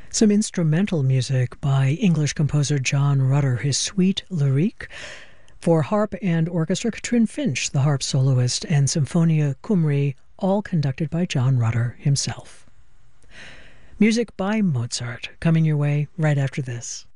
Some instrumental music by English composer John Rutter, his Suite Lyrique, for harp and orchestra, Katrin Finch, the harp soloist, and Symphonia Cymru, all conducted by John Rutter himself. Music by Mozart, coming your way right after this.